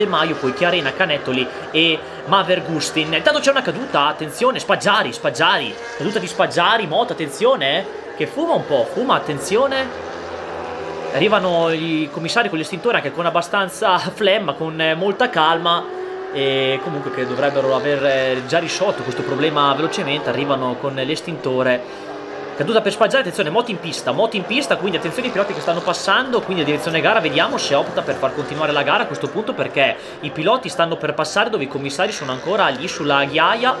De Maio, poi Chiarena, Canettoli e Maver Gustin. Intanto c'è una caduta, attenzione, Spaggiari, caduta di Spaggiari, Moto, attenzione, che fuma un po', attenzione. Arrivano i commissari con l'estintore anche con abbastanza flemma, con molta calma, e comunque che dovrebbero aver già risolto questo problema velocemente. Arrivano con l'estintore. Caduta per Spaggiari, attenzione, moto in pista, quindi attenzione ai piloti che stanno passando, quindi a direzione gara. Vediamo se opta per far continuare la gara a questo punto, perché i piloti stanno per passare dove i commissari sono ancora lì sulla ghiaia,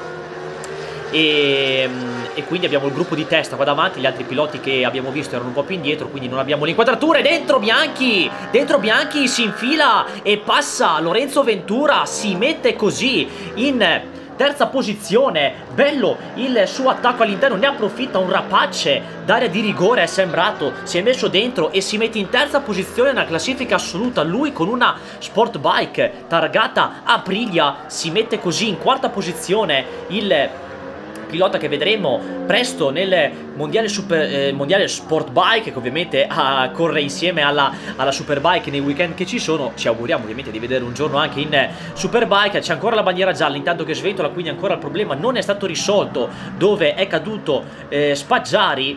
e quindi abbiamo il gruppo di testa qua davanti. Gli altri piloti che abbiamo visto erano un po' più indietro, quindi non abbiamo l'inquadratura. Dentro Bianchi si infila e passa Lorenzo Ventura, si mette così in terza posizione. Bello il suo attacco all'interno, ne approfitta un rapace d'area di rigore, è sembrato, si è messo dentro e si mette in terza posizione nella classifica assoluta. Lui con una sport bike targata Aprilia si mette così in quarta posizione. Il pilota che vedremo presto nel mondiale Sport Bike, che ovviamente corre insieme alla Superbike nei weekend che ci sono. Ci auguriamo ovviamente di vedere un giorno anche in Superbike. C'è ancora la bandiera gialla intanto che sventola, quindi ancora il problema non è stato risolto dove è caduto Spaggiari,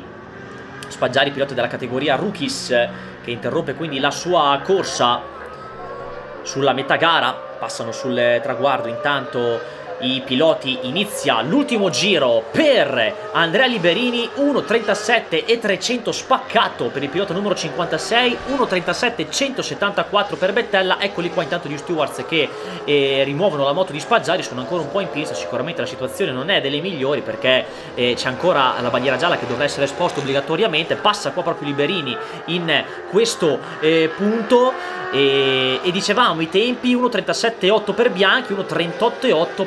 pilota della categoria Rookies, che interrompe quindi la sua corsa sulla metà gara. Passano sul traguardo intanto i piloti. Inizia l'ultimo giro per Andrea Liberini, 1.37 e 300 spaccato per il pilota numero 56, 1.37 174 per Bettella. Eccoli qua intanto gli stewards che rimuovono la moto di Spaggiari, sono ancora un po' in pista. Sicuramente la situazione non è delle migliori, perché c'è ancora la bandiera gialla che dovrà essere esposta obbligatoriamente. Passa qua proprio Liberini in questo punto, e dicevamo i tempi: 1.37.8 per Bianchi, 1.38.8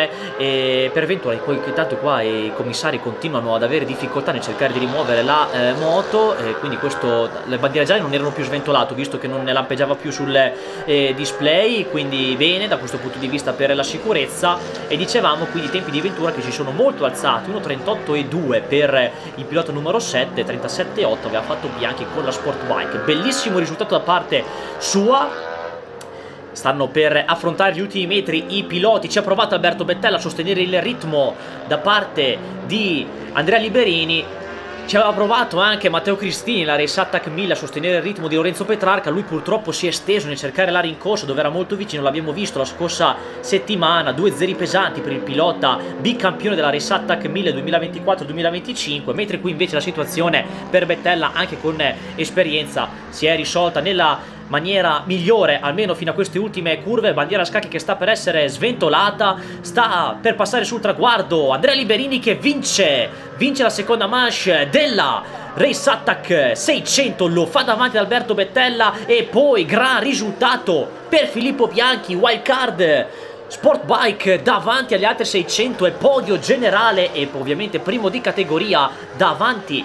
per Ventura. Intanto qua i commissari continuano ad avere difficoltà nel cercare di rimuovere la moto, quindi le bandiere gialle non erano più sventolato, visto che non ne lampeggiava più sul display, quindi bene da questo punto di vista per la sicurezza. E dicevamo quindi i tempi di Ventura che si sono molto alzati: 1.38.2 per il pilota numero 7, 37.8 aveva fatto Bianchi con la sport bike. Bellissimo risultato da parte sua. Stanno per affrontare gli ultimi metri i piloti. Ci ha provato Alberto Bettella a sostenere il ritmo da parte di Andrea Liberini. Ci aveva provato anche Matteo Cristini, la Race Attack 1000, a sostenere il ritmo di Lorenzo Petrarca. Lui purtroppo si è esteso nel cercare la rincorsa, dove era molto vicino. L'abbiamo visto la scorsa settimana. 2 zeri pesanti per il pilota bicampione della Race Attack 1000 2024-2025. Mentre qui invece la situazione per Bettella, anche con esperienza, si è risolta nella maniera migliore, almeno fino a queste ultime curve. Bandiera a scacchi che sta per essere sventolata, sta per passare sul traguardo Andrea Liberini, che vince la seconda manche della Race Attack 600, lo fa davanti ad Alberto Bettella. E poi gran risultato per Filippo Bianchi, wildcard Sport Bike davanti agli altri 600 e podio generale, e ovviamente primo di categoria davanti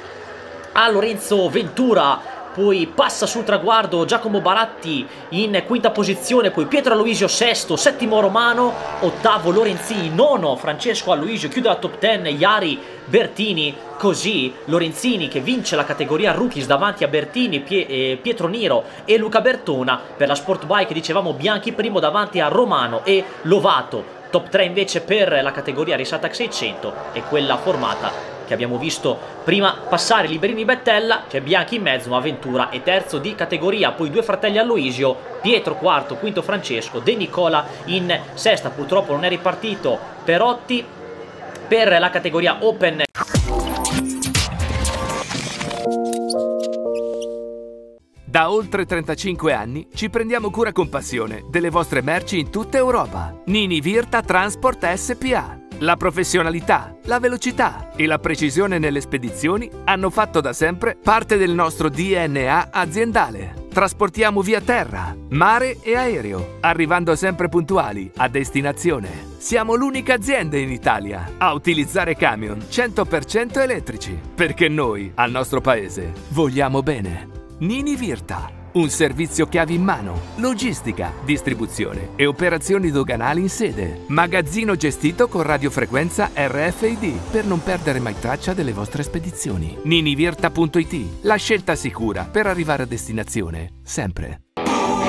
a Lorenzo Ventura. Poi passa sul traguardo Giacomo Baratti in quinta posizione, poi Pietro Aloisio sesto, settimo Romano, ottavo Lorenzini, nono Francesco Aloisio. Chiude la top 10 Iari Bertini. Così Lorenzini che vince la categoria Rookies davanti a Bertini, Pietro Niro e Luca Bertona. Per la Sport Bike dicevamo Bianchi primo davanti a Romano e Lovato. Top 3 invece per la categoria Race Attack 600 e quella formata che abbiamo visto prima passare Liberini Bettella. C'è Bianchi in mezzo, ma Ventura è terzo di categoria. Poi due fratelli Aloisio, Pietro quarto, quinto Francesco, De Nicola in sesta. Purtroppo non è ripartito Perotti per la categoria Open. Da oltre 35 anni ci prendiamo cura con passione delle vostre merci in tutta Europa. Nini Virta Transport SPA. La professionalità, la velocità e la precisione nelle spedizioni hanno fatto da sempre parte del nostro DNA aziendale. Trasportiamo via terra, mare e aereo, arrivando sempre puntuali a destinazione. Siamo l'unica azienda in Italia a utilizzare camion 100% elettrici, perché noi, al nostro paese, vogliamo bene. Nini Virta, un servizio chiavi in mano, logistica, distribuzione e operazioni doganali in sede. Magazzino gestito con radiofrequenza RFID per non perdere mai traccia delle vostre spedizioni. Ninivirta.it, la scelta sicura per arrivare a destinazione, sempre.